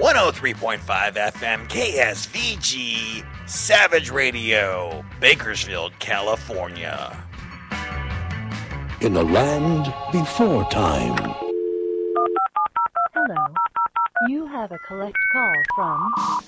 103.5 FM KSVG Savage Radio, Bakersfield, California. In the land before time. Hello. You have a collect call from